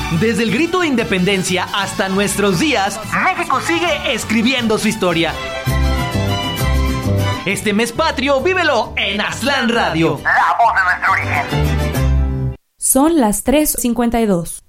Desde el grito de independencia hasta nuestros días, México sigue escribiendo su historia. Este mes patrio, vívelo en Aztlán Radio. La voz de nuestro origen. Son las 3:52.